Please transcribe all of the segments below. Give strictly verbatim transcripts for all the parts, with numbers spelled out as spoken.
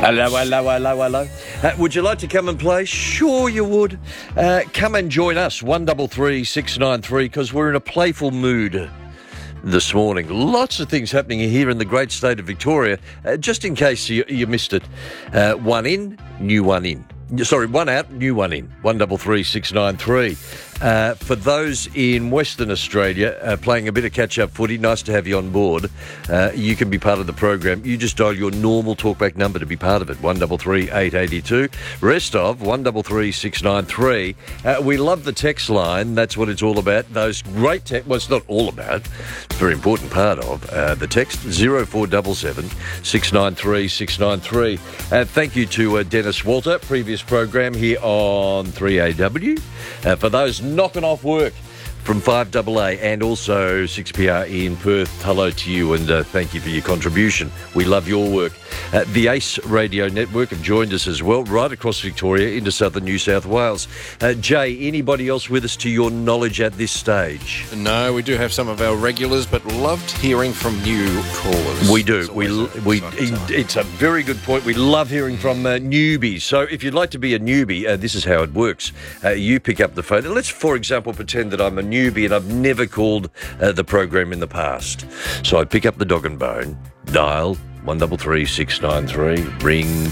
Hello, hello, hello, hello. Uh, would you like to come and play? Sure you would. Uh, come and join us, one three three, six nine three, because we're in a playful mood this morning. Lots of things happening here in the great state of Victoria. Uh, just in case you, you missed it, uh, one in, new one in. Sorry, one out, new one in. one three three, six nine three. Uh, for those in Western Australia uh, playing a bit of catch-up footy, nice to have you on board. Uh, you can be part of the program. You just dial your normal talkback number to be part of it, one three three, eight eight two. Rest of one three three, six nine three. Uh, we love the text line. That's what it's all about. Those great text. Well, it's not all about. It's a very important part of uh, the text. zero four seven seven, six nine three, six nine three. Uh, thank you to uh, Dennis Walter, previous program here on three A W. Uh, for those knocking off work from five A A and also six P R in Perth, hello to you and uh, thank you for your contribution. We love your work. Uh, the ACE Radio Network have joined us as well, right across Victoria into southern New South Wales. Uh, Jay, anybody else with us to your knowledge at this stage? No, we do have some of our regulars, but loved hearing from new callers. We do. We we. It's a very good point. We love hearing from uh, newbies. So if you'd like to be a newbie, uh, this is how it works. Uh, you pick up the phone. And let's, for example, pretend that I'm a newbie and I've never called uh, the program in the past. So I pick up the dog and bone, dial one three three, six nine three, ring,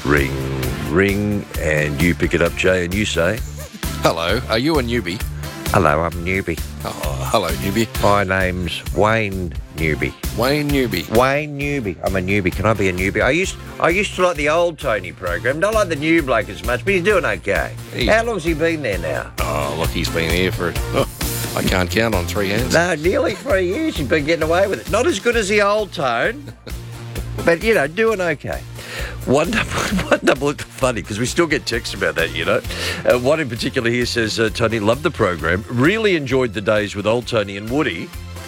ring, ring, and you pick it up, Jay, and you say, hello, are you a newbie? hello, I'm Newbie. Oh, hello, newbie. My name's Wayne Newbie. Wayne Newbie. Wayne Newbie. I'm a newbie. Can I be a newbie? I used I used to like the old Tony program. Don't like the new bloke as much, but he's doing okay. He's... How long's he been there now? Oh, look, he's been here for... Oh, I can't count on three hands. No, nearly three years he's been getting away with it. Not as good as the old Tone, but, you know, doing okay. One double, one double, funny, because we still get texts about that, you know. Uh, one in particular here says, uh, Tony, loved the program, really enjoyed the days with old Tony and Woody,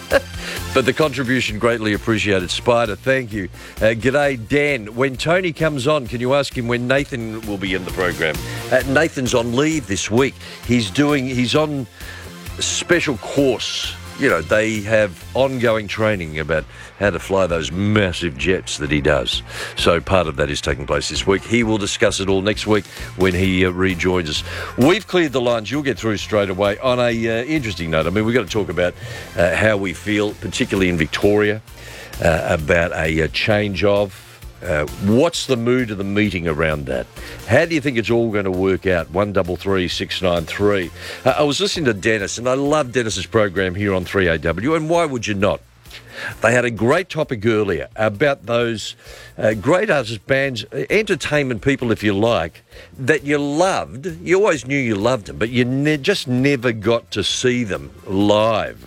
but the contribution greatly appreciated. Spider, thank you. Uh, g'day, Dan. When Tony comes on, can you ask him when Nathan will be in the program? Uh, Nathan's on leave this week. He's doing, he's on special course. You know, they have ongoing training about how to fly those massive jets that he does. So part of that is taking place this week. He will discuss it all next week when he uh, rejoins us. We've cleared the lines. You'll get through straight away. On a uh, interesting note, I mean, we've got to talk about uh, how we feel, particularly in Victoria, uh, about a, a change of. Uh, what's the mood of the meeting around that? How do you think it's all going to work out? one three three, six nine three. Uh, I was listening to Dennis, and I love Dennis's program here on three A W, and why would you not? They had a great topic earlier about those uh, great artist bands, entertainment people, if you like, that you loved. You always knew you loved them, but you ne- just never got to see them live.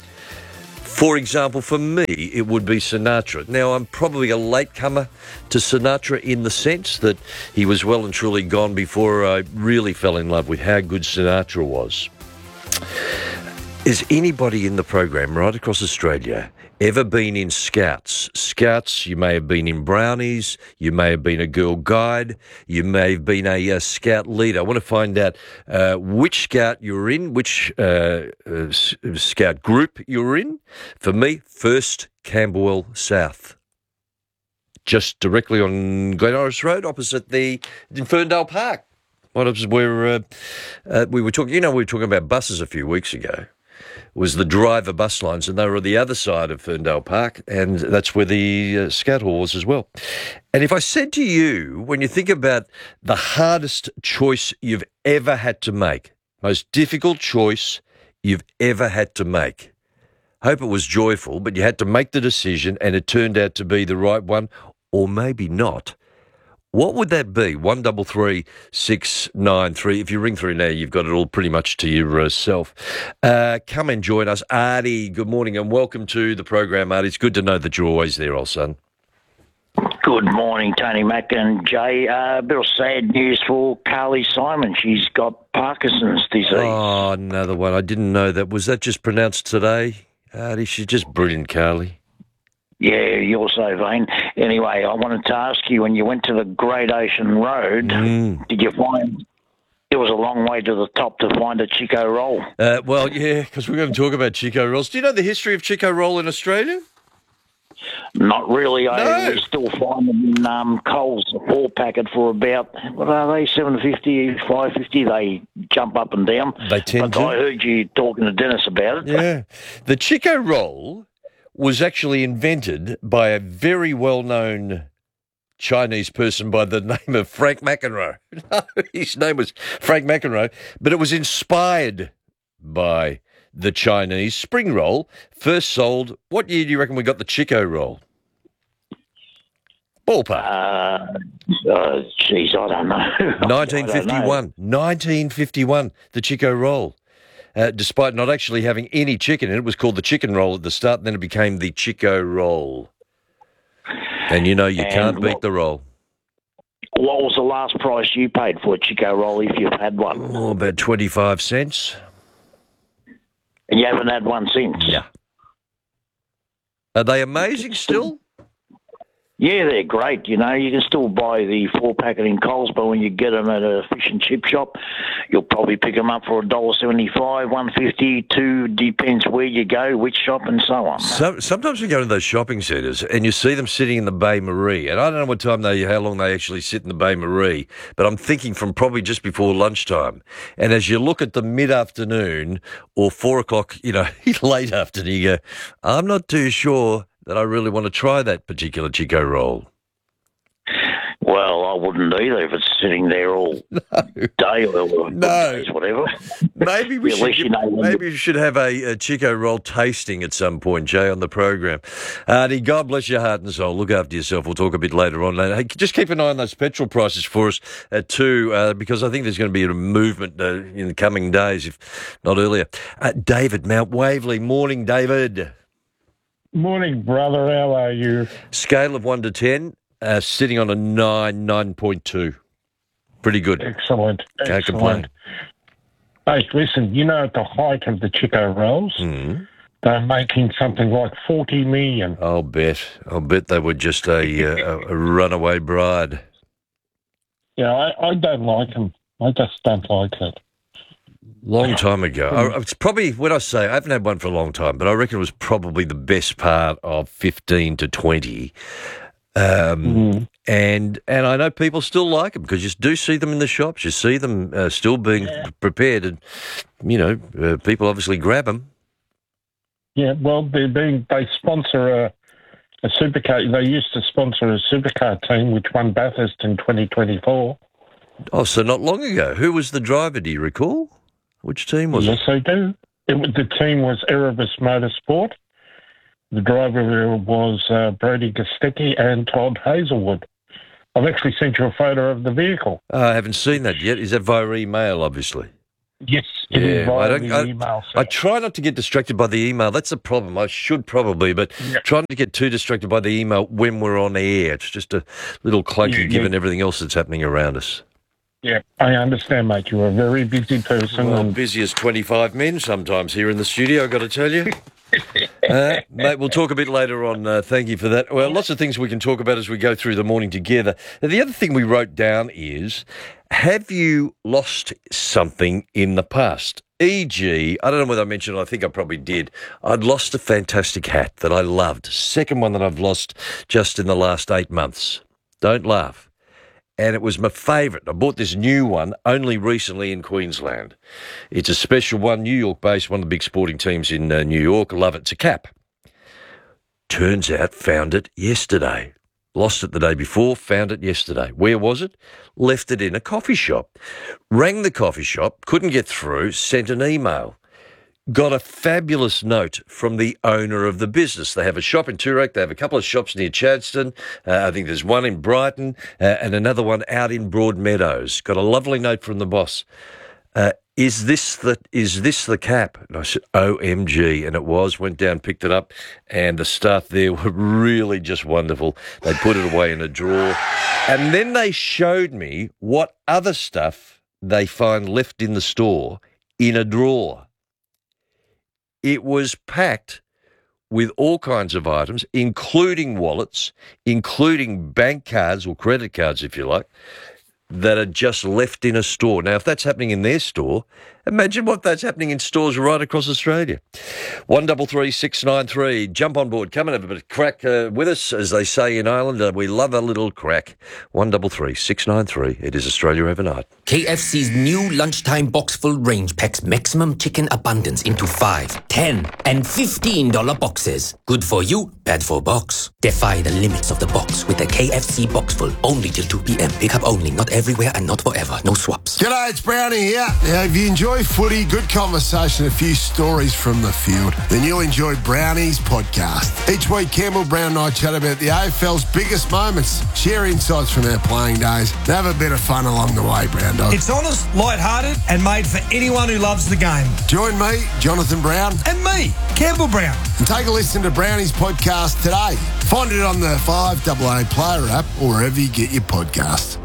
For example, for me, it would be Sinatra. Now, I'm probably a latecomer to Sinatra in the sense that he was well and truly gone before I really fell in love with how good Sinatra was. Is anybody in the program right across Australia ever been in Scouts? Scouts, you may have been in Brownies, you may have been a Girl Guide, you may have been a, a Scout leader. I want to find out uh, which Scout you're in, which uh, uh, Scout group you're in. For me, first Camberwell South. Just directly on Glen Iris Road, opposite the in Ferndale Park. What was where uh, uh, we were talking, you know, we were talking about buses a few weeks ago. Was the driver bus lines, and they were on the other side of Ferndale Park, and that's where the uh, Scout Hall was as well. And if I said to you, when you think about the hardest choice you've ever had to make, most difficult choice you've ever had to make, hope it was joyful, but you had to make the decision and it turned out to be the right one, or maybe not. What would that be? one three three, six nine three. If you ring through now, you've got it all pretty much to yourself. Uh, come and join us. Artie, good morning and welcome to the program, Artie. It's good to know that you're always there, old son. Good morning, Tony Mack and Jay. Uh, a bit of sad news for Carly Simon. She's got Parkinson's disease. Oh, another one. I didn't know that. Was that just pronounced today? Artie, she's just brilliant, Carly. Yeah, you're so vain. Anyway, I wanted to ask you, when you went to the Great Ocean Road, mm. did you find it was a long way to the top to find a Chico roll? Uh, well, yeah, because we're going to talk about Chico rolls. Do you know the history of Chico roll in Australia? Not really. I no. we still find them in in um, Coles, a four packet for about, what are they, seven fifty, five fifty. They jump up and down. They tend but to. I heard you talking to Dennis about it. Yeah. The Chico roll was actually invented by a very well-known Chinese person by the name of Frank McEnroe. No, his name was Frank McEnroe, but it was inspired by the Chinese spring roll, first sold. What year do you reckon we got the Chico roll? Ballpark. Uh, uh, geez, I don't know. nineteen fifty-one. nineteen fifty-one, the Chico roll. Uh, despite not actually having any chicken in it, it was called the chicken roll at the start, and then it became the Chico roll. And you know you And can't beat what- the roll. What was the last price you paid for a Chico roll if you've had one? Oh, about twenty-five cents. And you haven't had one since? Yeah. Are they amazing still? Yeah, they're great. You know, you can still buy the four packet in Coles, but when you get them at a fish and chip shop, you'll probably pick them up for a dollar seventy-five, one fifty, two. Depends where you go, which shop, and so on. So, sometimes we go to those shopping centres and you see them sitting in the Bay Marie, and I don't know what time they, how long they actually sit in the Bay Marie, but I'm thinking from probably just before lunchtime. And as you look at the mid-afternoon or four o'clock, you know, late afternoon, you go, I'm not too sure that I really want to try that particular Chico roll. Well, I wouldn't either if it's sitting there all day or No. days, whatever. Maybe we At should least you give- know when maybe we should have a, a Chico roll tasting at some point, Jay, on the program. Arnie, God bless your heart and soul. Look after yourself. We'll talk a bit later on. Hey, just keep an eye on those petrol prices for us uh, too, uh, because I think there's going to be a movement uh, in the coming days, if not earlier. Uh, David, Mount Waverley. Morning, David. Morning, brother. How are you? Scale of one to ten, uh, sitting on a nine, nine point two. Pretty good. Excellent. Can't Excellent. complain. Hey, listen, you know, at the height of the Chico rolls, Mm. they're making something like forty million. I'll bet. I'll bet they were just a, uh, a runaway bride. Yeah, I, I don't like them. I just don't like it. Long time ago. I, it's probably, when I say, I haven't had one for a long time, but I reckon it was probably the best part of fifteen to twenty. Um, Mm. and and I know people still like them because you do see them in the shops. You see them uh, still being Yeah. prepared, and, you know, uh, people obviously grab them. Yeah, well, they're being, they sponsor a, a supercar. They used to sponsor a supercar team which won Bathurst in twenty twenty-four. Oh, so not long ago. Who was the driver, do you recall? Which team was Yes, it? they do. It, was- the team was Erebus Motorsport. The driver was uh, Brody Gostecki and Todd Hazelwood. I've actually sent you a photo of the vehicle. Uh, I haven't seen that yet. Is that via email, obviously? Yes, it is Yeah, via I don't- the I- email. I sir. try not to get distracted by the email. That's the problem. I should probably, but Yeah. trying to get too distracted by the email when we're on air. It's just a little clunky Yeah, yeah. given everything else that's happening around us. Yeah, I understand, mate. You're a very busy person. Well, and busy as twenty-five men sometimes here in the studio, I've got to tell you. Uh, mate, we'll talk a bit later on. Uh, thank you for that. Well, lots of things we can talk about as we go through the morning together. Now, the other thing we wrote down is, have you lost something in the past? for example, I don't know whether I mentioned it, I think I probably did. I'd lost a fantastic hat that I loved. Second one that I've lost just in the last eight months. Don't laugh. And it was my favourite. I bought this new one only recently in Queensland. It's a special one, New York-based, one of the big sporting teams in uh, New York. Love it. It's a cap. Turns out, found it yesterday. Lost it the day before, found it yesterday. Where was it? Left it in a coffee shop. Rang the coffee shop, couldn't get through, sent an email. Got a fabulous note from the owner of the business. They have a shop in Toorak. They have a couple of shops near Chadstone. Uh, I think there's one in Brighton uh, and another one out in Broadmeadows. Got a lovely note from the boss. Uh, is this the is this the cap? And I said, O M G. And it was. Went down, picked it up, and the staff there were really just wonderful. They put it away in a drawer. And then they showed me what other stuff they find left in the store in a drawer. It was packed with all kinds of items, including wallets, including bank cards or credit cards, if you like, that are just left in a store. Now, if that's happening in their store, Imagine what that's happening in stores right across Australia. One double three six nine three. Jump on board. Come and have a bit of crack uh, with us, as they say in Ireland. Uh, we love a little crack. One double three six nine three. It is Australia overnight. K F C's new lunchtime box-full range packs maximum chicken abundance into five, ten, and fifteen dollar boxes. Good for you, bad for box. Defy the limits of the box with the K F C box-full. Only till two p.m. Pick up only, not everywhere and not forever. No swaps. G'day, it's Brownie here. Now, if you enjoy footy, good conversation, a few stories from the field, then you'll enjoy Brownie's podcast. Each week, Campbell, Brown and I chat about the A F L's biggest moments, share insights from our playing days, and have a bit of fun along the way, Brown Dog. It's honest, light-hearted, and made for anyone who loves the game. Join me, Jonathan Brown. And me, Campbell Brown. And take a listen to Brownie's podcast today. Find it on the five A A Player app or wherever you get your podcasts.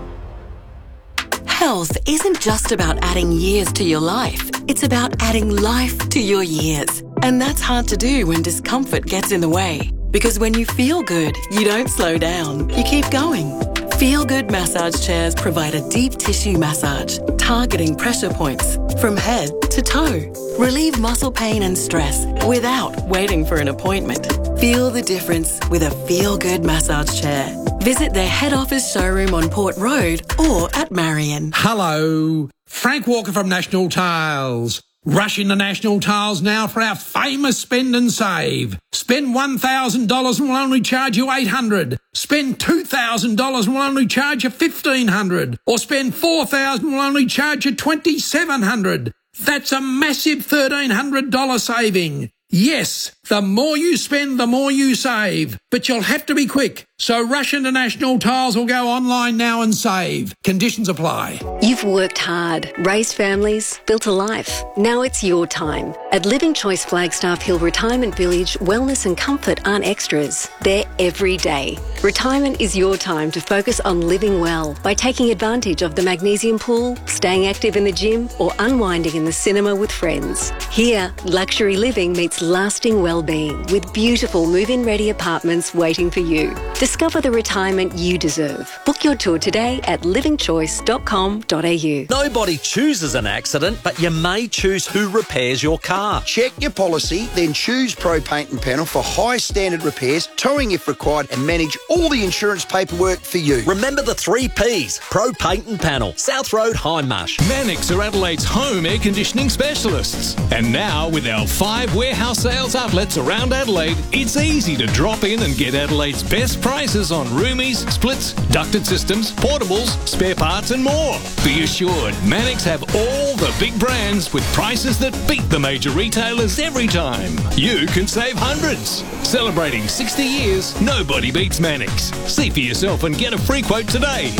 Health isn't just about adding years to your life. It's about adding life to your years. And that's hard to do when discomfort gets in the way. Because when you feel good, you don't slow down. You keep going. Feel Good massage chairs provide a deep tissue massage, targeting pressure points from head to toe. Relieve muscle pain and stress without waiting for an appointment. Feel the difference with a Feel Good massage chair. Visit their head office showroom on Port Road or at Marion. Hello, Frank Walker from National Tiles. Rush into National Tiles now for our famous spend and save. Spend one thousand dollars and we'll only charge you eight hundred dollars. Spend two thousand dollars and we'll only charge you fifteen hundred dollars. Or spend four thousand dollars and we'll only charge you twenty-seven hundred dollars. That's a massive thirteen hundred dollars saving. Yes, the more you spend, the more you save. But you'll have to be quick. So rush into National Tiles or go online now and save. Conditions apply. You've worked hard, raised families, built a life. Now it's your time. At Living Choice Flagstaff Hill Retirement Village, wellness and comfort aren't extras. They're every day. Retirement is your time to focus on living well by taking advantage of the magnesium pool, staying active in the gym, or unwinding in the cinema with friends. Here, luxury living meets lasting well-being with beautiful move-in ready apartments waiting for you. Discover the retirement you deserve. Book your tour today at living choice dot com dot a u. Nobody chooses an accident, but you may choose who repairs your car. Check your policy, then choose Pro Paint and Panel for high standard repairs, towing if required, and manage all the insurance paperwork for you. Remember the three Ps. Pro Paint and Panel. South Road, Hindmarsh. Mannix are Adelaide's home air conditioning specialists. And now, with our five warehouse sales outlets around Adelaide, it's easy to drop in and get Adelaide's best prices on roomies, splits, ducted systems, portables, spare parts and more. Be assured, Mannix have all the big brands with prices that beat the major retailers every time. You can save hundreds. Celebrating sixty years, nobody beats Mannix. See for yourself and get a free quote today.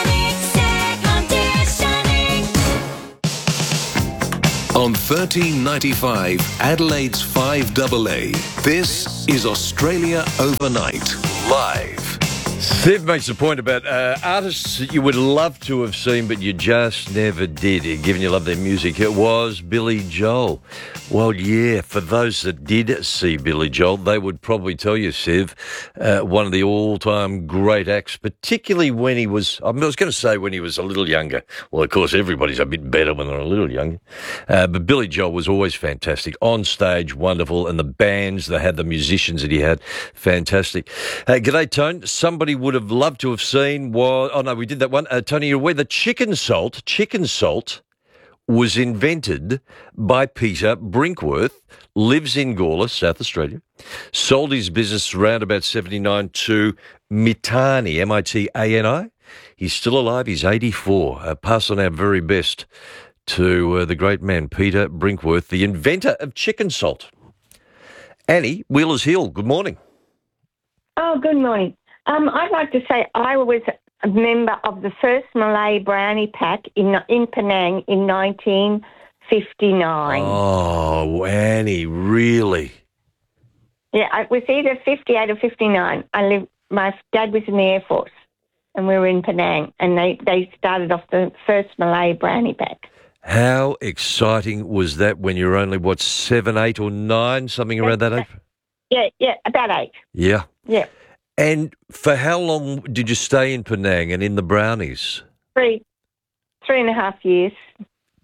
On thirteen ninety-five, Adelaide's five A A. This is Australia Overnight, live. Steve makes a point about uh, artists that you would love to have seen, but you just never did. Given you love their music, it was Billy Joel. Well, yeah, for those that did see Billy Joel, they would probably tell you, Siv, uh, one of the all-time great acts, particularly when he was, I was going to say when he was a little younger. Well, of course, everybody's a bit better when they're a little younger. Uh, but Billy Joel was always fantastic. On stage, wonderful. And the bands that had, the musicians that he had, fantastic. Uh, g'day, Tone. Somebody would have loved to have seen was, oh no, we did that one. Uh, Tony, you're aware that chicken salt, chicken salt was invented by Peter Brinkworth, lives in Gawler, South Australia, sold his business around about seventy-nine to Mitani, M I T A N I. He's still alive. He's eighty-four. Uh, pass on our very best to uh, the great man, Peter Brinkworth, the inventor of chicken salt. Annie, Wheelers Hill, good morning. Oh, good morning. Um, I'd like to say I was a member of the first Malay brownie pack in in Penang in nineteen fifty-nine. Oh, Annie, really? Yeah, it was either fifty-eight or fifty-nine. I lived, my dad was in the Air Force, and we were in Penang, and they, they started off the first Malay brownie pack. How exciting was that when you were only, what, seven, eight or nine, something around that age? Yeah, yeah, about eight. Yeah. Yeah. And for how long did you stay in Penang and in the brownies? Three, three and a half years.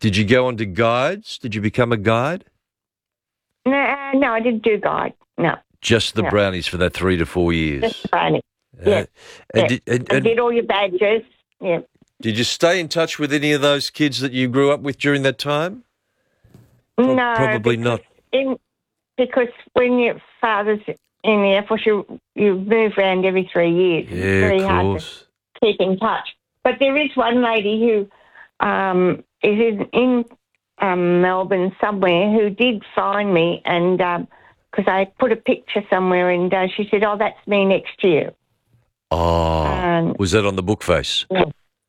Did you go on to guides? Did you become a guide? No, uh, no, I didn't do guide. No. Just the No. brownies for that three to four years. Just the brownies. Uh, yeah. and yeah. did- and- I and- did all your badges. Yeah. Did you stay in touch with any of those kids that you grew up with during that time? Pro- no, probably because not. In, because when your father's in the Air Force, you, you move around every three years. Yeah, it's very of hard course. to keep in touch. But there is one lady who um, is in, in um, Melbourne somewhere who did find me, and because I put a picture somewhere, and uh, she said, "Oh, that's me next year." Oh, Um, was that on the book face? Yeah.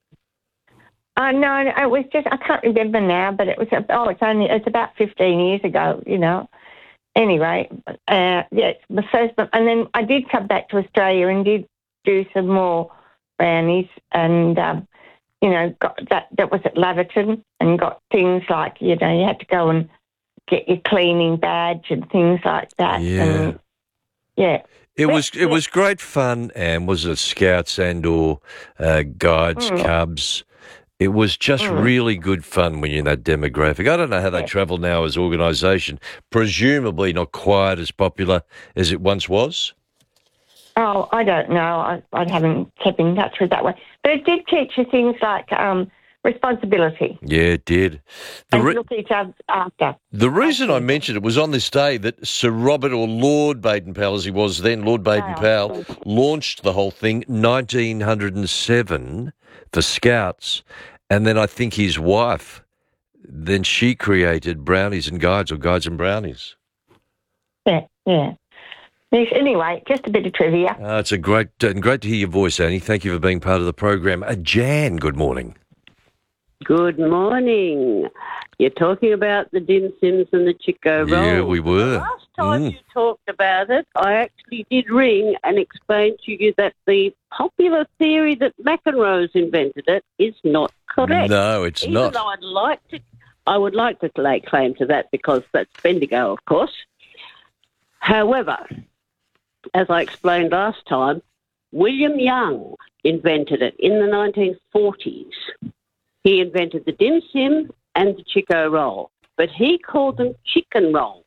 Uh, no, it was just, I can't remember now, but it was, oh, it's only, it's about fifteen years ago, you know. Anyway, uh, yeah, it's the first, and then I did come back to Australia and did do some more brownies, and, um, you know, got that, that was at Laverton, and got things like, you know, you had to go and get your cleaning badge and things like that. Yeah. And, yeah. It was it was great fun, and was it Scouts and or uh, Guides, Mm. Cubs? It was just Mm. really good fun when you're in that demographic. I don't know how they travel now as organisation. Presumably not quite as popular as it once was. Oh, I don't know. I, I haven't kept in touch with that way. But it did teach you things like um, responsibility Yeah, it did. The, and re- look each other after. the reason I mentioned it was on this day that Sir Robert, or Lord Baden-Powell as he was then, Lord Baden-Powell, launched the whole thing nineteen oh seven for Scouts, and then I think his wife, then she created Brownies and Guides, or Guides and Brownies. Yeah, yeah. Yes, anyway, just a bit of trivia. Uh, it's a great and great to hear your voice, Annie. Thank you for being part of the program. Uh, Jan, good morning. Good morning. You're talking about the dim sims and the Chico rolls. Yeah, we were. Last time Mm. you talked about it, I actually did ring and explain to you that the popular theory that McEnroe's invented it is not correct. No, it's Even not. though I'd like to, I would like to lay claim to that because that's Bendigo, of course. However, as I explained last time, William Young invented it in the nineteen forties. He invented the dim sim and the Chico roll, but he called them chicken rolls.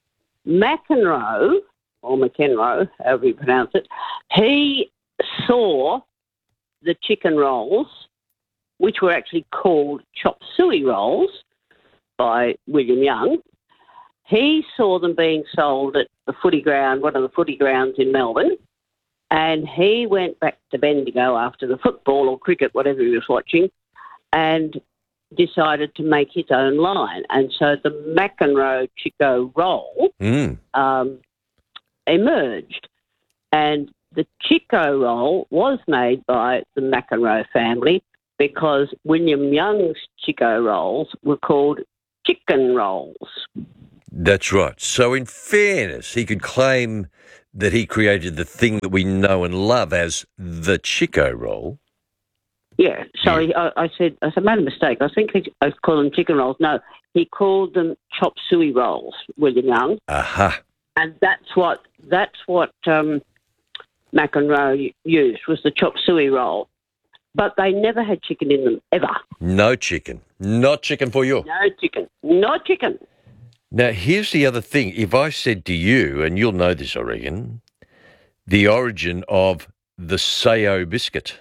McEnroe, or McEnroe, however you pronounce it, he saw the chicken rolls, which were actually called chop suey rolls by William Young. He saw them being sold at the footy ground, one of the footy grounds in Melbourne, and he went back to Bendigo after the football or cricket, whatever he was watching, and decided to make his own line. And so the McEnroe Chico roll Mm. um, emerged. And the Chico roll was made by the McEnroe family because William Young's Chico rolls were called chicken rolls. That's right. So in fairness, he could claim that he created the thing that we know and love as the Chico roll. Yeah, sorry, I, I said I made a mistake. I think he, I called them chicken rolls. No, he called them chop suey rolls, William Young, Aha. and that's what that's what um, McEnroe used was the chop suey roll. But they never had chicken in them ever. No chicken. Not chicken for you. No chicken. No chicken. Now, here's the other thing. If I said to you, and you'll know this, I reckon, the origin of the Sayo biscuit.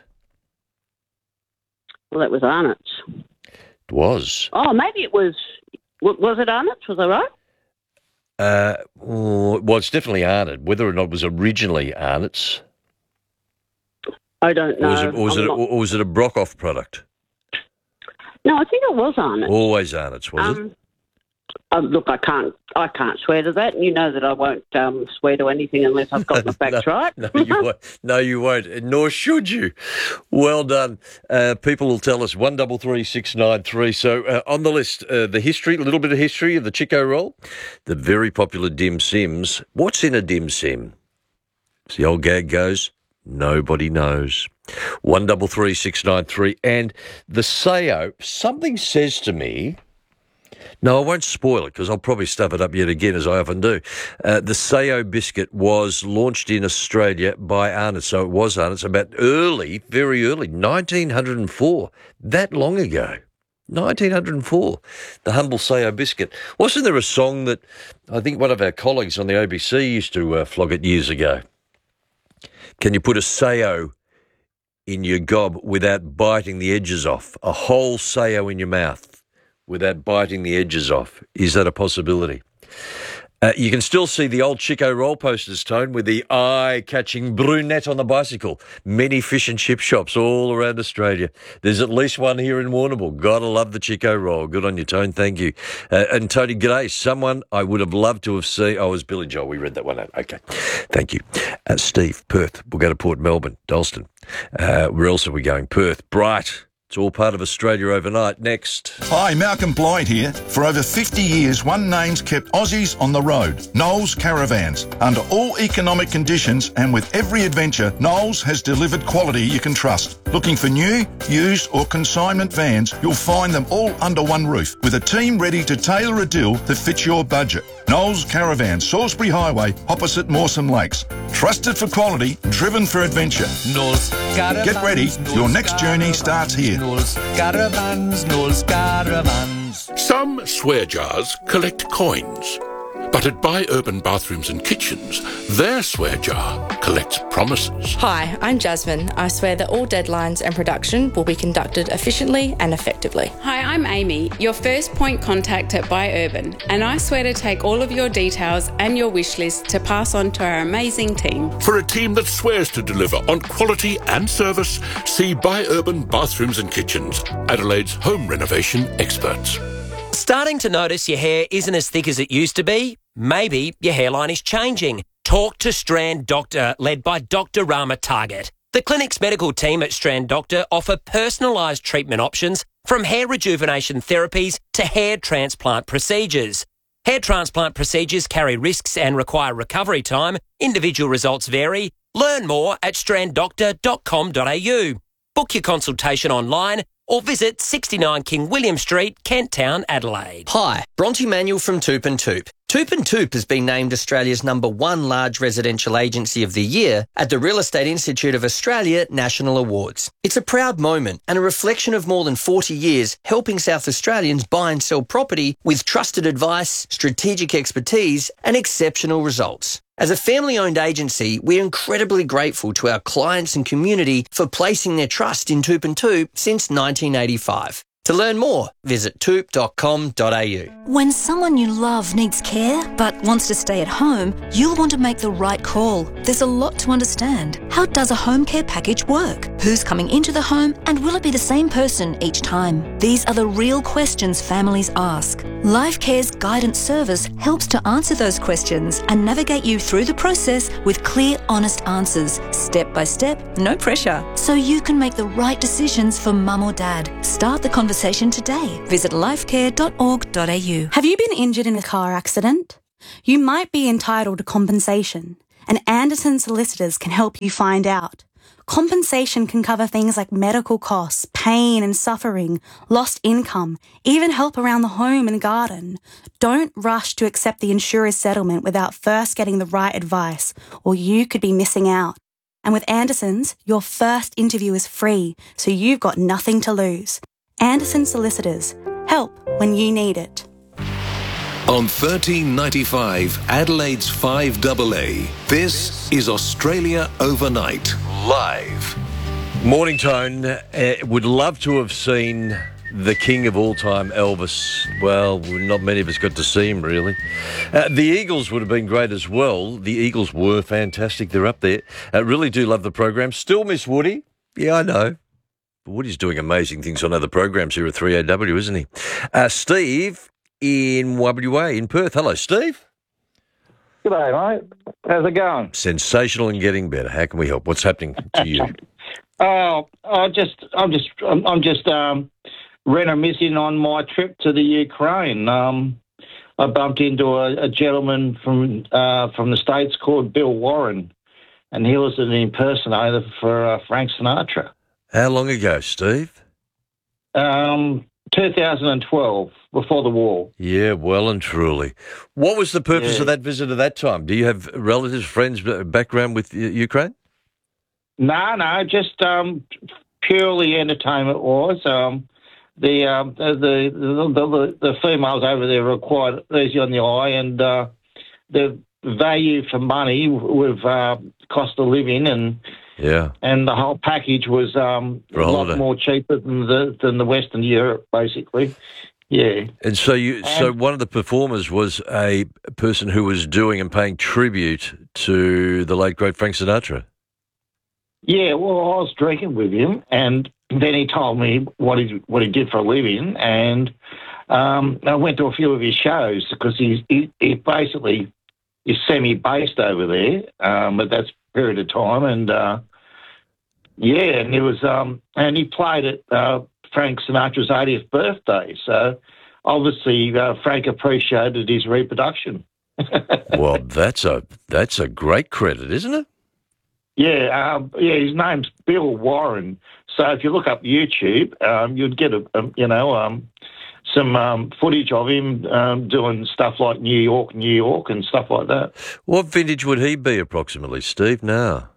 Well, that was Arnott's. It was. Oh, maybe it was. w- Was it Arnott's? Was I right? Uh, well, it's definitely Arnott. Whether or not it was originally Arnott's, I don't know. or was it, or was I'm it, not- or was it a Brockhoff product? No, I think it was Arnott's. Always Arnott's, was it? Um, uh, look, I can't. I can't swear to that, and you know that I won't um, swear to anything unless I've got the facts right. No, you won't. No, you won't. Nor should you. Well done. Uh, people will tell us one double three six nine three. So uh, on the list, uh, the history, a little bit of history of the Chico roll, the very popular dim sims. What's in a dim sim? As the old gag goes, nobody knows. One double three six nine three, and the Sayo. Something says to me. No, I won't spoil it because I'll probably stuff it up yet again, as I often do. Uh, the Sayo biscuit was launched in Australia by Arnott, so it was Arnott's about early, very early, nineteen oh four, that long ago. nineteen oh four, the humble Sayo biscuit. Wasn't there a song that I think one of our colleagues on the A B C used to uh, flog it years ago? Can you put a Sayo in your gob without biting the edges off? A whole Sayo in your mouth without biting the edges off. Is that a possibility? Uh, you can still see the old Chico roll posters, Tone, with the eye-catching brunette on the bicycle. Many fish and chip shops all around Australia. There's at least one here in Warrnambool. Gotta love the Chico roll. Good on you, Tone. Thank you. Uh, and Tony, g'day. Someone I would have loved to have seen. Oh, it was Billy Joel. We read that one out. Okay. Thank you. Uh, Steve, Perth. We'll go to Port Melbourne, Dalston. Uh, where else are we going? Perth. Bright. It's all part of Australia overnight. Next. Hi, Malcolm Blythe here. For over fifty years, one name's kept Aussies on the road. Knowles Caravans. Under all economic conditions and with every adventure, Knowles has delivered quality you can trust. Looking for new, used or consignment vans, you'll find them all under one roof with a team ready to tailor a deal that fits your budget. Knowles Caravans, Salisbury Highway, opposite Mawson Lakes. Trusted for quality, driven for adventure. Knowles Caravans. Get ready, your next journey starts here. Knowles Caravans, Knowles Caravans. Some swear jars collect coins, but at Buy Urban Bathrooms and Kitchens, their swear jar collects promises. Hi, I'm Jasmine. I swear that all deadlines and production will be conducted efficiently and effectively. Hi, I'm Amy, your first point contact at Buy Urban, and I swear to take all of your details and your wish list to pass on to our amazing team. For a team that swears to deliver on quality and service, see Buy Urban Bathrooms and Kitchens, Adelaide's home renovation experts. Starting to notice your hair isn't as thick as it used to be? Maybe your hairline is changing. Talk to Strand Doctor, led by Doctor Rama Target. The clinic's medical team at Strand Doctor offer personalised treatment options from hair rejuvenation therapies to hair transplant procedures. Hair transplant procedures carry risks and require recovery time. Individual results vary. Learn more at strand doctor dot com dot a u. Book your consultation online or visit sixty-nine King William Street, Kent Town, Adelaide. Hi, Bronte Manuel from Toop and Toop. Toop and Toop has been named Australia's number one large residential agency of the year at the Real Estate Institute of Australia National Awards. It's a proud moment and a reflection of more than forty years helping South Australians buy and sell property with trusted advice, strategic expertise and exceptional results. As a family-owned agency, we're incredibly grateful to our clients and community for placing their trust in Toop and Toop since nineteen eighty-five. To learn more, visit toop dot com dot a u. When someone you love needs care but wants to stay at home, you'll want to make the right call. There's a lot to understand. How does a home care package work? Who's coming into the home and will it be the same person each time? These are the real questions families ask. LifeCare's guidance service helps to answer those questions and navigate you through the process with clear, honest answers, step by step, no pressure, so you can make the right decisions for mum or dad. Start the conversation today. Visit lifecare dot org dot a u. Have you been injured in a car accident? You might be entitled to compensation, and Anderson Solicitors can help you find out. Compensation can cover things like medical costs, pain and suffering, lost income, even help around the home and garden. Don't rush to accept the insurer's settlement without first getting the right advice, or you could be missing out. And with Anderson's, your first interview is free, so you've got nothing to lose. Anderson Solicitors. Help when you need it. On thirteen ninety-five, Adelaide's five A A, this is Australia Overnight, live. Morning, Tone. Uh, would love to have seen the king of all time, Elvis. Well, not many of us got to see him, really. Uh, the Eagles would have been great as well. The Eagles were fantastic. They're up there. I uh, really do love the program. Still miss Woody. Yeah, I know. But Woody's doing amazing things on other programs here at three A W, isn't he? Uh, Steve in W A in Perth. Hello, Steve. G'day, mate. How's it going? Sensational and getting better. How can we help? What's happening to you? Oh, I just, I'm just, I'm, I'm just um, reminiscing on my trip to the Ukraine. Um, I bumped into a, a gentleman from uh, from the States called Bill Warren, and he was an impersonator for uh, Frank Sinatra. How long ago, Steve? Um, two thousand twelve, before the war. Yeah, well and truly. What was the purpose yeah. of that visit at that time? Do you have relatives, friends, background with Ukraine? No, no, just um, purely entertainment-wise. Um, the, um, the, the, the, the females over there are quite easy on the eye, and uh, the value for money with uh, cost of living and Yeah. and the whole package was um, For a a lot holiday. more cheaper than the than the Western Europe, basically. Yeah. And so you, so And- one of the performers was a person who was doing and paying tribute to the late great Frank Sinatra. Yeah, well, I was drinking with him, and then he told me what he what he did for a living, and um, I went to a few of his shows because he's he, he basically is semi-based over there um, at that period of time, and uh, yeah, and it was um, and he played at uh, Frank Sinatra's eightieth birthday, so obviously uh, Frank appreciated his reproduction. Well, that's a that's a great credit, isn't it? Yeah, um, yeah. His name's Bill Warren. So if you look up YouTube, um, you'd get a, a you know um, some um, footage of him um, doing stuff like New York, New York, and stuff like that. What vintage would he be approximately, Steve? Now,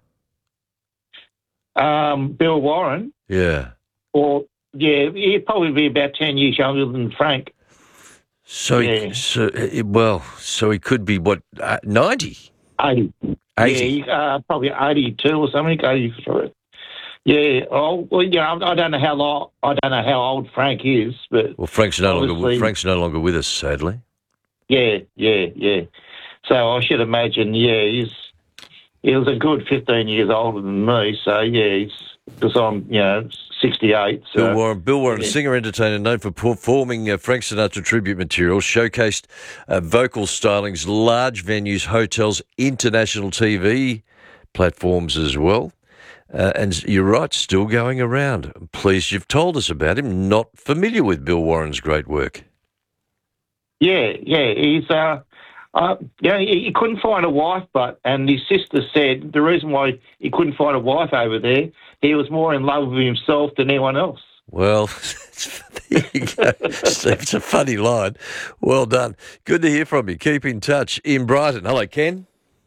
Um, Bill Warren, yeah. or yeah, he'd probably be about ten years younger than Frank. So, Yeah. he, so uh, well, so he could be what uh, ninety. Eighty. eighty. Yeah, uh, probably eighty-two or something. eighty-three. Yeah. Oh, well, yeah. I I don't know how long. I don't know how old Frank is, but Well, Frank's no longer obviously- Frank's no longer with us, sadly. yeah, yeah, yeah. So I should imagine. Yeah, he's he was a good fifteen years older than me. So yeah, he's because I'm you know sixty-eight. So Bill Warren, Bill Warren, yeah. singer entertainer known for performing uh, Frank Sinatra tribute material, showcased uh, vocal stylings, large venues, hotels, international T V platforms as well. Uh, and you're right, still going around. I'm pleased you've told us about him. Not familiar with Bill Warren's great work. Yeah, yeah, he's uh, uh yeah, he, he couldn't find a wife, but and his sister said the reason why he couldn't find a wife over there, he was more in love with himself than anyone else. Well, there you go, Steve. It's a funny line. Well done. Good to hear from you. Keep in touch. In Brighton. Hello, Ken.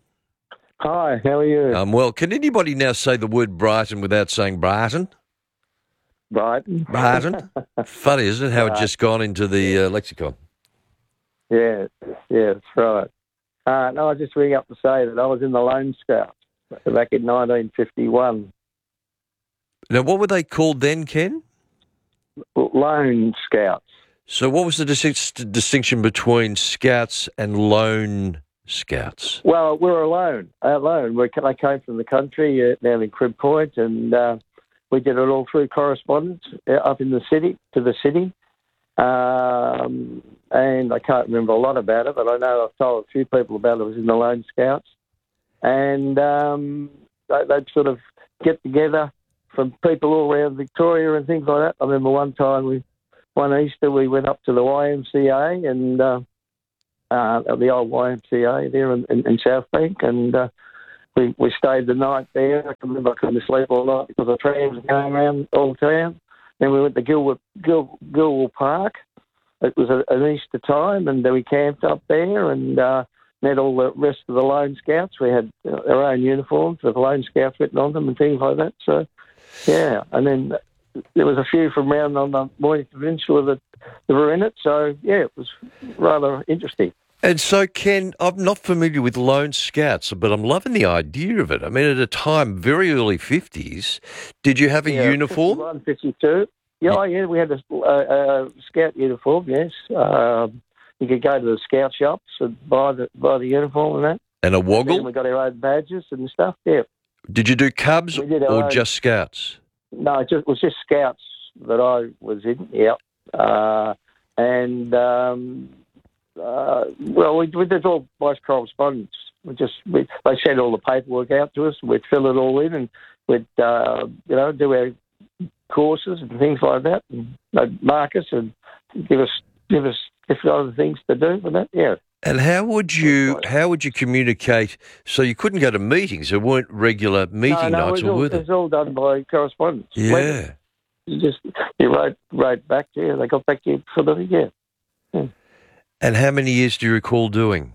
Hi, how are you? Um, well, can anybody now say the word Brighton without saying Brighton? Brighton. Brighton. Funny, isn't it, how it Right. just gone into the uh, lexicon? Yeah, yeah, that's right. Uh, no, I just ring up to say that I was in the Lone Scouts back in nineteen fifty-one. Now, what were they called then, Ken? Lone Scouts. So what was the dis- distinction between Scouts and Lone Scouts? Well, we were alone, alone. We, I came from the country uh, down in Crib Point, and uh, we did it all through correspondence uh, up in the city, to the city. Um, and I can't remember a lot about it, but I know I've told a few people about it. I was in the Lone Scouts. And um, they, they'd sort of get together from people all around Victoria and things like that. I remember one time, we, one Easter, we went up to the Y M C A and uh, uh, the old Y M C A there in, in, in South Bank, and uh, we, we stayed the night there. I can remember I couldn't sleep all night because the trams were going around all the town. Then we went to Gilwell, Gil, Gilwell Park. It was a, an Easter time, and then we camped up there and uh, met all the rest of the Lone Scouts. We had uh, our own uniforms with Lone Scouts written on them and things like that. So, yeah, and then there was a few from around on the Mornington Peninsula that, that were in it. So, yeah, it was rather interesting. And so, Ken, I'm not familiar with Lone Scouts, but I'm loving the idea of it. I mean, at a time, very early fifties, did you have a yeah, uniform? fifty-one, fifty-two. Yeah, oh, yeah, we had a, a, a scout uniform, yes. Um, you could go to the scout shops and buy the, buy the uniform and that. And a woggle? Then we got our own badges and stuff, yeah. Did you do Cubs We did our or own- just Scouts? No, it, just, it was just scouts that I was in, yeah. Uh, and, um, uh, well, we, we did all by correspondence. We just, we, they sent all the paperwork out to us, we'd fill it all in, and we'd, uh, you know, do our courses and things like that, and they'd mark us and give us give us different other things to do with that. Yeah. And how would you how would you communicate? So you couldn't go to meetings. There weren't regular meeting no, no, nights, it was, or all, were it there? was all done by correspondence. Yeah. You just you wrote wrote back to you. They got back to you for the yeah. yeah. And how many years do you recall doing?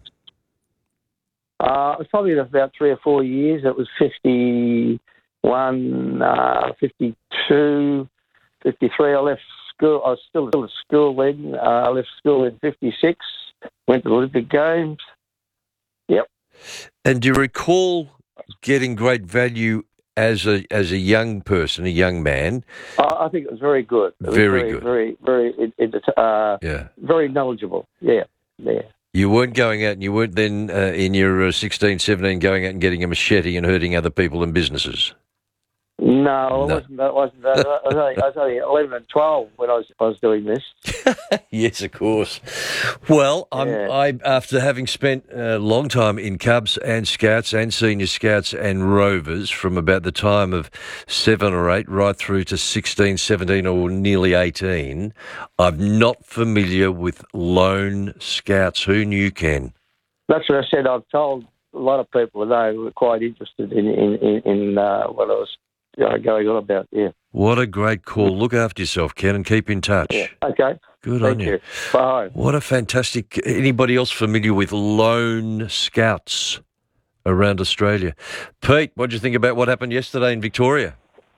Uh, it was probably about three or four years. It was fifty-one, uh, fifty-two, fifty-three. I left school. I was still, still at school then. Uh, I left school in fifty-six. Went to the Olympic Games. Yep. And do you recall getting great value as a as a young person, a young man? Uh, I think it was very good. It was Very very good. Very, very, it, it, uh, Yeah. very knowledgeable. Yeah, yeah. You weren't going out and you weren't then uh, in your uh, sixteen, seventeen going out and getting a machete and hurting other people and businesses? No, I wasn't. I wasn't. I was only, I was only eleven and twelve when I was I was doing this. Yes, of course. Well, I'm, Yeah. I after having spent a long time in Cubs and Scouts and Senior Scouts and Rovers from about the time of seven or eight right through to sixteen, seventeen or nearly eighteen, I'm not familiar with lone Scouts. Who knew, Ken? That's what I said. I've told a lot of people that they were quite interested in in in, in uh, what I was uh, going on about. Yeah. What a great call. Look after yourself, Ken, and keep in touch. Yeah. Okay. Good Thank on you. you. Bye. What a fantastic... Anybody else familiar with lone Scouts around Australia? Pete, what do you think about what happened yesterday in Victoria?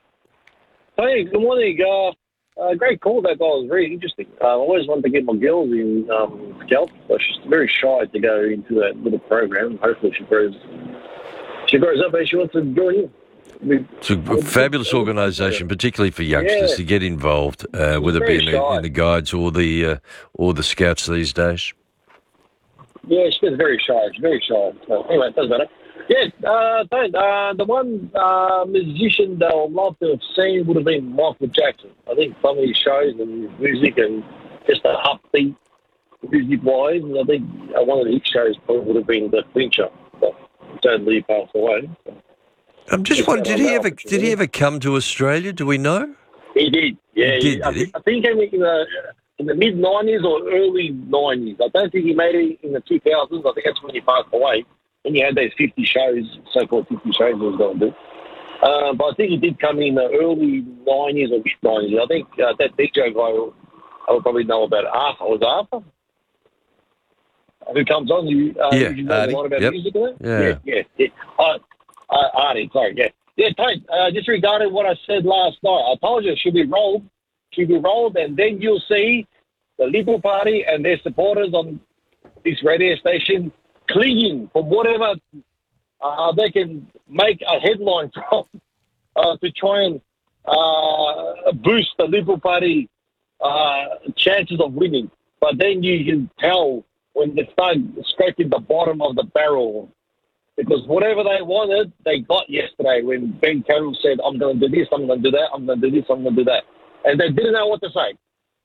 Hey, good morning. Uh, uh, great call. That guy was very interesting. Uh, I always wanted to get my girls in um, Scouts, but she's very shy to go into that little program. Hopefully she grows, she grows up and she wants to join in. It's a fabulous organisation, particularly for youngsters, Yeah. to get involved, uh, whether it be in very the, shy. in the guides or the uh, or the Scouts these days. Yeah, she's very shy. She's very shy. So anyway, it doesn't matter. Yeah, uh, don't, uh, the one uh, musician that I'd love to have seen would have been Michael Jackson. I think some of his shows and his music and just a upbeat music-wise, and I think uh, one of his shows probably would have been The Clincher. But sadly, he passed away. I'm just Just wondering, did had he an ever did he ever come to Australia? Do we know? He did, yeah. He did, I, did he? thi- I think he came in the, in the mid nineties or early nineties. I don't think he made it in the two thousands. I think that's when he passed away. And he had those fifty shows, so-called fifty shows he was going to do. Uh, but I think he did come in the early nineties or mid nineties. I think uh, that D J guy, I would probably know about Arthur. Was it Arthur? Who comes on? You, uh, Yeah, you know Artie, a lot about yep. music, isn't it? Yeah. yeah, yeah. yeah. Uh, uh, Artie, sorry, yeah. Yeah, Tate, uh, just regarding what I said last night, I told you it should be rolled, should be rolled, and then you'll see the Liberal Party and their supporters on this radio station clinging for whatever uh, they can make a headline from uh, to try and uh, boost the Liberal Party uh, chances of winning. But then you can tell when they start scraping the bottom of the barrel, because whatever they wanted, they got yesterday when Ben Carroll said, I'm going to do this, I'm going to do that, I'm going to do this, I'm going to do that. And they didn't know what to say.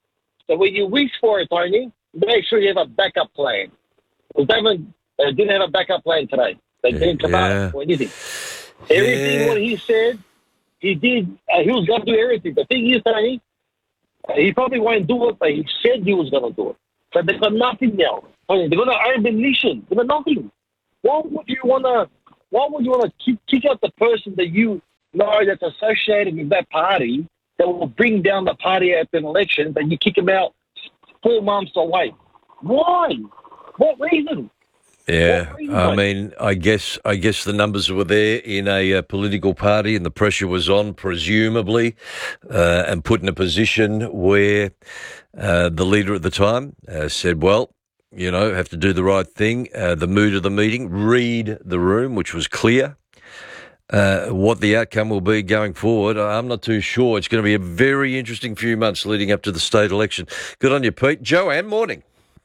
So when you wish for it, Tony, make sure you have a backup plan. Because they, haven't- they didn't have a backup plan today. They didn't come Yeah. out for anything. Everything Yeah. what he said, he did. Uh, he was going to do everything. The thing is, Tony, uh, he probably won't do it, but he said he was going to do it. But they've got nothing now. Tony, they're going to own the nation. They've got nothing. Why would you want to? Why would you want to kick, kick out the person that you know that's associated with that party that will bring down the party at an election? But you kick him out four months away. Why? What reason? Yeah, I mean, I guess I guess the numbers were there in a uh, political party, and the pressure was on, presumably, uh, and put in a position where uh, the leader at the time uh, said, "Well, you know, have to do the right thing." Uh, the mood of the meeting, read the room, which was clear. Uh, what the outcome will be going forward, I'm not too sure. It's going to be a very interesting few months leading up to the state election. Good on you, Pete. Joanne, morning.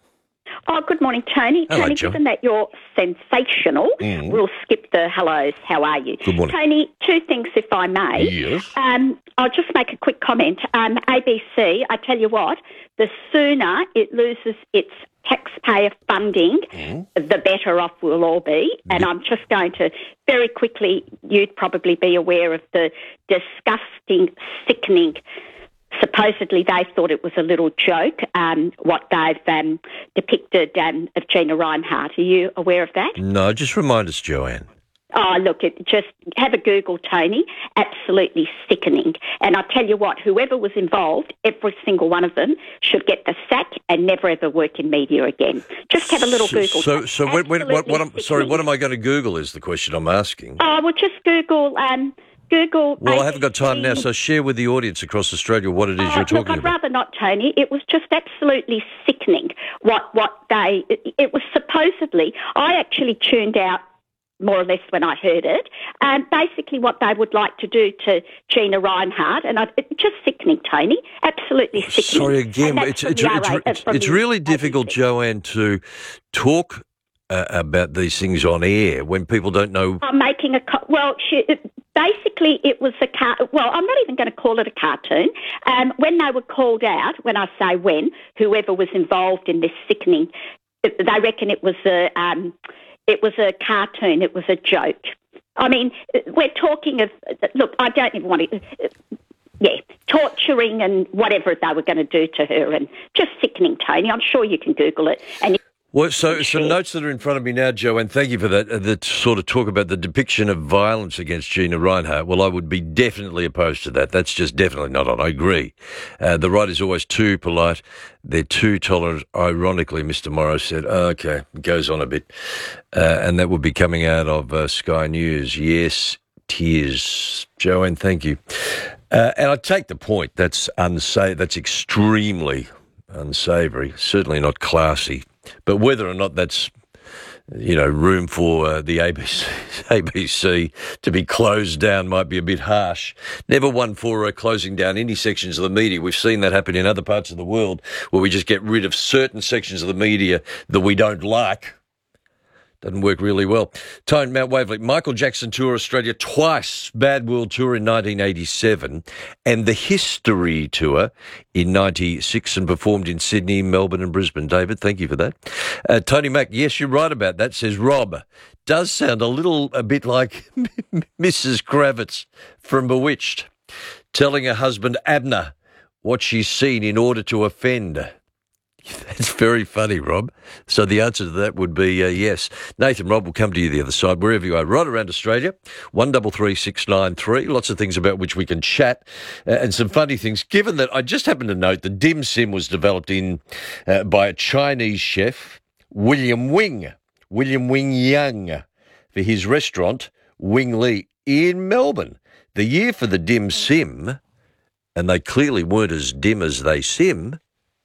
Oh, good morning, Tony. Hello, Tony, Jo. given that you're sensational, Mm. we'll skip the hellos. How are you? Good morning. Tony, two things, if I may. Yes. Um, I'll just make a quick comment. Um, A B C, I tell you what, the sooner it loses its taxpayer funding, Mm. the better off we'll all be. And I'm just going to very quickly, you'd probably be aware of the disgusting, sickening, supposedly they thought it was a little joke, um, what they've um, depicted um, of Gina Reinhardt. Are you aware of that? No, just remind us, Joanne. Oh, look, it, just have a Google, Tony. Absolutely sickening. And I tell you what, whoever was involved, every single one of them should get the sack and never ever work in media again. Just have a little So, Google. so, so when, when, what, what I'm, Absolutely sorry, sickening. what am I going to Google is the question I'm asking. Oh, well, just Google um, Google... Well, I haven't got time now, so share with the audience across Australia what it is Oh, you're talking look, I'd about. rather not, Tony. It was just absolutely sickening what, what they... It, it was supposedly... I actually tuned out more or less when I heard it, and basically what they would like to do to Gina Reinhardt, and I, it, just sickening, Tony, absolutely sickening. Sorry, again, And that's it's from it's the it's, R A, it's, uh, from it's the really difficult, Joanne, to talk uh, about these things on air when people don't know. I'm making a... Co- well, she, basically it was a car... Well, I'm not even going to call it a cartoon. Um, when they were called out, when I say when, whoever was involved in this sickening, they reckon it was a... Um, It was a cartoon. It was a joke. I mean, we're talking of... Look, I don't even want to... Yeah, torturing and whatever they were going to do to her, and just sickening, Tony. I'm sure you can Google it. And Well, so some notes that are in front of me now, Joanne, thank you for that, uh, that sort of talk about the depiction of violence against Gina Reinhardt. Well, I would be definitely opposed to that. That's just definitely not on. I agree. Uh, the right is always too polite. They're too tolerant. Ironically, Mister Morrow said, oh, okay, it goes on a bit. Uh, and that would be coming out of uh, Sky News. Yes, tears. Joanne, thank you. Uh, and I take the point. That's unsafe. That's extremely unsavoury. Certainly not classy. But whether or not that's, you know, room for uh, the A B C, A B C to be closed down might be a bit harsh. Never one for uh, closing down any sections of the media. We've seen that happen in other parts of the world where we just get rid of certain sections of the media that we don't like. Doesn't work really well. Tone, Mount Waverley. Michael Jackson toured Australia twice. Bad World Tour in nineteen eighty-seven and the History Tour in ninety-six and performed in Sydney, Melbourne and Brisbane. David, thank you for that. Uh, Tony Mack, yes, you're right about that, says Rob. Does sound a little, a bit like Missus Kravitz from Bewitched, telling her husband Abner what she's seen in order to offend. That's very funny, Rob. So the answer to that would be uh, yes. Nathan, Rob, will come to you the other side, wherever you are, right around Australia. one double three six nine three. Lots of things about which we can chat uh, and some funny things. Given that I just happened to note that dim sim was developed in uh, by a Chinese chef, William Wing, William Wing Young, for his restaurant, Wing Lee, in Melbourne. The year for the dim sim, and they clearly weren't as dim as they sim,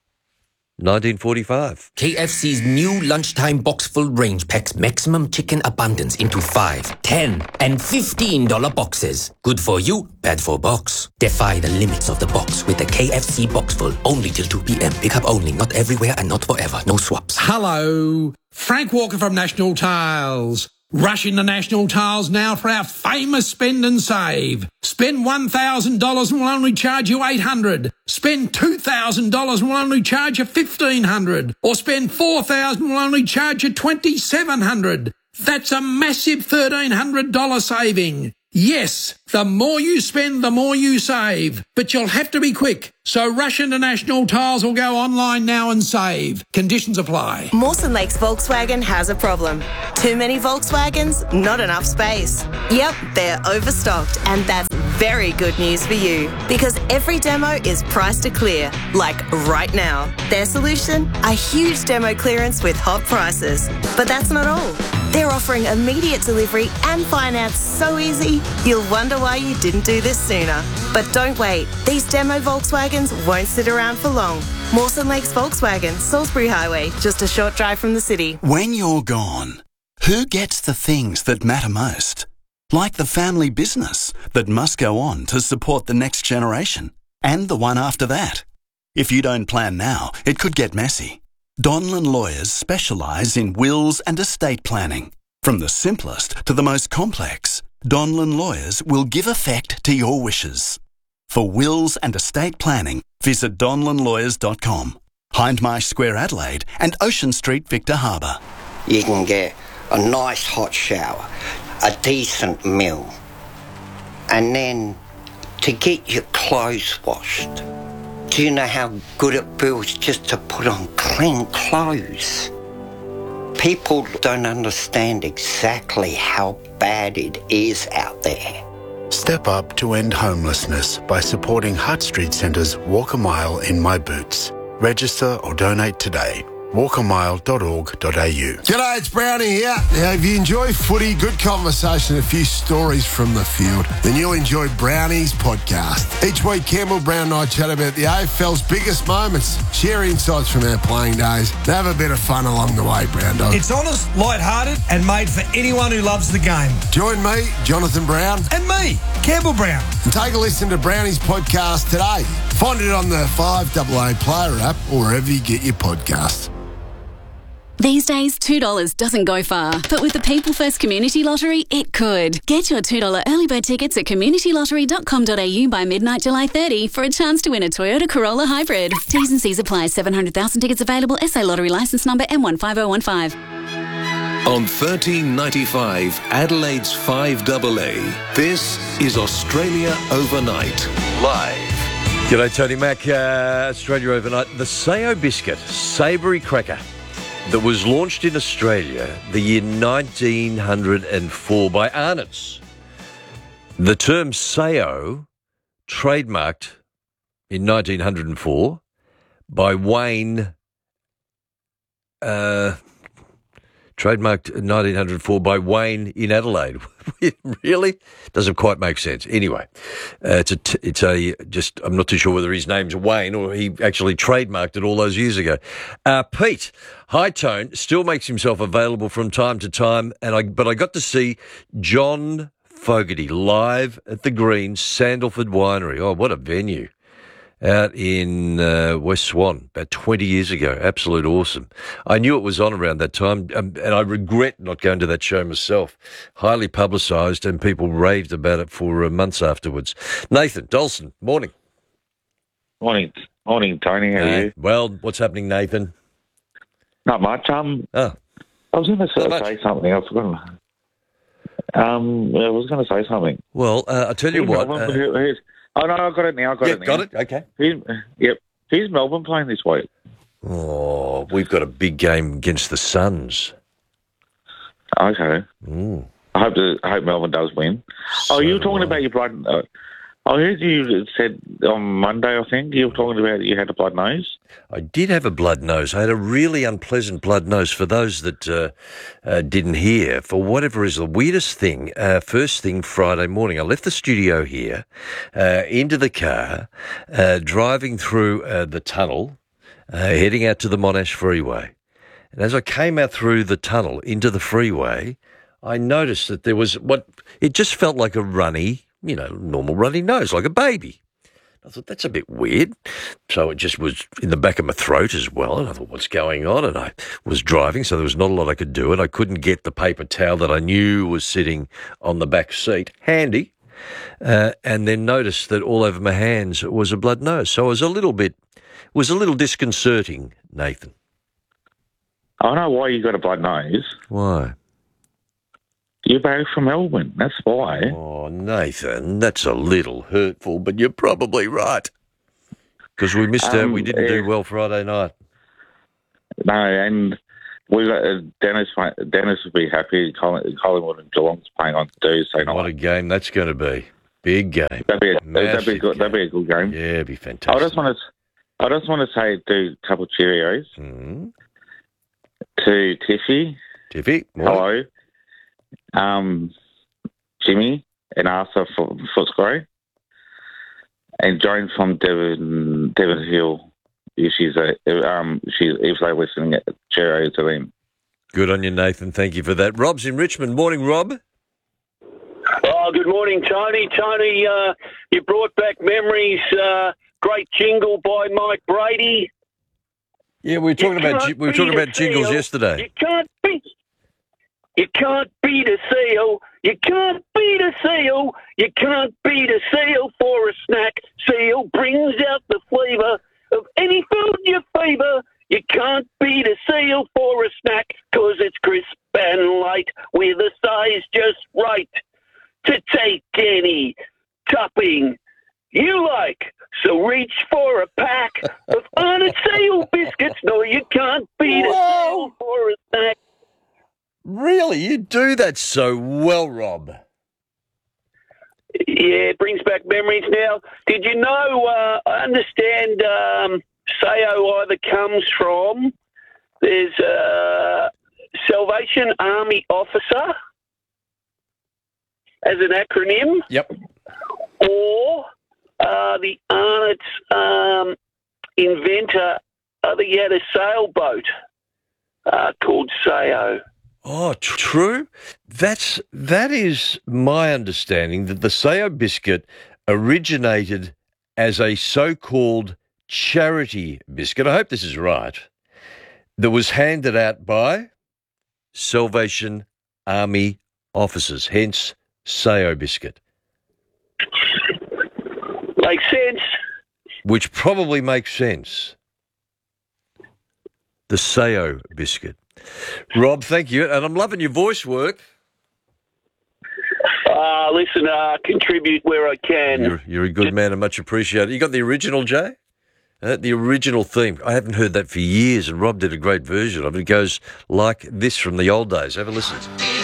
nineteen forty-five. K F C's new lunchtime box full range packs maximum chicken abundance into five, ten, and fifteen dollar boxes. Good for you, bad for box. Defy the limits of the box with the K F C box full only till two p.m. Pick up only, not everywhere and not forever. No swaps. Hello, Frank Walker from National Tiles. Rush into National Tiles now for our famous spend and save. Spend one thousand dollars and we'll only charge you eight hundred dollars. Spend two thousand dollars and we'll only charge you fifteen hundred dollars. Or spend four thousand dollars and we'll only charge you twenty-seven hundred dollars. That's a massive thirteen hundred dollars saving. Yes, the more you spend, the more you save. But you'll have to be quick. So rush into National Tiles or go online now and save. Conditions apply. Mawson Lakes Volkswagen has a problem. Too many Volkswagens, not enough space. Yep, they're overstocked, and that's very good news for you because every demo is priced to clear, like right now. Their solution? A huge demo clearance with hot prices. But that's not all. They're offering immediate delivery and finance so easy, you'll wonder why you didn't do this sooner. But don't wait. These demo Volkswagens won't sit around for long. Mawson Lakes Volkswagen, Salisbury Highway, just a short drive from the city. When you're gone, who gets the things that matter most? Like the family business that must go on to support the next generation and the one after that. If you don't plan now, it could get messy. Donlan Lawyers specialise in wills and estate planning. From the simplest to the most complex, Donlan Lawyers will give effect to your wishes. For wills and estate planning, visit donlan lawyers dot com. Hindmarsh Square, Adelaide and Ocean Street, Victor Harbour. You can get a nice hot shower, a decent meal, and then to get your clothes washed. Do you know how good it feels just to put on clean clothes? People don't understand exactly how bad it is out there. Step up to end homelessness by supporting Hutt Street Centre's Walk a Mile in My Boots. Register or donate today. walker mail dot org dot a u. G'day, it's Brownie here. Now, if you enjoy footy, good conversation, a few stories from the field, then you'll enjoy Brownie's podcast. Each week, Campbell, Brown and I chat about the A F L's biggest moments, share insights from our playing days, and have a bit of fun along the way, Brown Dog. It's honest, light-hearted, and made for anyone who loves the game. Join me, Jonathan Brown. And me, Campbell Brown. And take a listen to Brownie's podcast today. Find it on the five A A Player app or wherever you get your podcasts. These days, two dollars doesn't go far, but with the People First Community Lottery, it could. Get your two dollars early bird tickets at community lottery dot com dot a u by midnight July thirtieth for a chance to win a Toyota Corolla Hybrid. T's and C's apply. seven hundred thousand tickets available. S A Lottery licence number M one five oh one five. On thirteen ninety-five, Adelaide's five A A, this is Australia Overnight, live. G'day, Tony Mac. Uh, Australia Overnight. The Sayo biscuit, savoury cracker, that was launched in Australia the year nineteen oh four by Arnott's. The term Sayo, trademarked in nineteen oh four by Wayne, uh, trademarked in nineteen oh four by Wayne in Adelaide. Really? Doesn't quite make sense. Anyway, uh, it's a, t- it's a, just, I'm not too sure whether his name's Wayne or he actually trademarked it all those years ago. Uh, Pete Hightone still makes himself available from time to time, and I, but I got to see John Fogarty live at the Green Sandalford Winery. Oh, what a venue. Out in uh, West Swan about twenty years ago. Absolute awesome. I knew it was on around that time, um, and I regret not going to that show myself. Highly publicised, and people raved about it for uh, months afterwards. Nathan Dolson, morning. Morning, morning, Tony. How are Uh, you? well, what's happening, Nathan? Not much. Um, oh. I was going to say, say something. I forgot. Um, I was going to say something. Well, uh, I'll tell you Who's what. Melbourne- Uh, who- who's- oh, no, I got it now. I got Yeah, it now. got it? Okay. Who's, yep. Who's Melbourne playing this week? oh, we've got a big game against the Suns. Okay. Mm. I hope the, I hope Melbourne does win. oh, you were talking about your blood. Uh, I heard you said on Monday, I think, you were talking about you had a blood nose. I did have a blood nose. I had a really unpleasant blood nose. For those that uh, uh, didn't hear, for whatever is the weirdest thing, uh, first thing Friday morning, I left the studio here, uh, into the car, uh, driving through uh, the tunnel, uh, heading out to the Monash Freeway. And as I came out through the tunnel into the freeway, I noticed that there was what, it just felt like a runny, you know, normal runny nose, like a baby. I thought, that's a bit weird. So it just was in the back of my throat as well. And I thought, what's going on? And I was driving, so there was not a lot I could do. And I couldn't get the paper towel that I knew was sitting on the back seat handy. Uh, and then noticed that all over my hands was a blood nose. So it was a little bit, was a little disconcerting, Nathan. I know why you got a blood nose. Why? You're back from Melbourne. That's why. Oh, Nathan, that's a little hurtful, but you're probably right. Because we missed out, Um, we didn't do yeah. well Friday night. No, and we got uh, Dennis. Dennis will be happy. Colin, Collingwood and Geelong's playing on Thursday night. What a game that's going to be. Big game. That'd be a, that'd be Massive good. That'd be a good game. Yeah, it'd be fantastic. I just want to. I just want to say do a couple of Cheerios Mm. to Tiffy. Tiffy, Hello. Um, Jimmy and Arthur from Footscray. And Joan from Devon, Devon Hill. If she's a, um, she's if they're listening, Cheerios to them. Good on you, Nathan. Thank you for that. Rob's in Richmond. Morning, Rob. Oh, good morning, Tony. Tony, uh, you brought back memories. Uh, great jingle by Mike Brady. Yeah, we were talking You about can't ji- we were beat talking a about jingles seal. yesterday. You can't beat. You can't beat a seal. You can't beat a seal. You can't beat a seal for a snack. Seal brings out the flavour of any food you favour. You can't beat a seal for a snack 'cause it's crisp and light with a size just right to take any topping you like. So reach for a pack of Arnott Seal biscuits. No, you can't beat a seal for a snack. Really? You do that so well, Rob. Yeah, it brings back memories now. Did you know, uh, I understand um, Sayo either comes from There's a Salvation Army Officer as an acronym. Yep. Or uh, the Arnott's um, inventor, I think he had a sailboat uh, called Sayo. Oh, tr- true. That's that is my understanding that the Sayo biscuit originated as a so-called charity biscuit. I hope this is right. That was handed out by Salvation Army officers, hence Sayo biscuit. Makes sense. Which probably makes sense. The Sayo biscuit. Rob, thank you. And I'm loving your voice work. Uh, listen, uh, contribute where I can. You're, you're a good man and much appreciated. You got the original, Jay? Uh, the original theme. I haven't heard that for years, and Rob did a great version of it. It goes like this from the old days. Have a listen.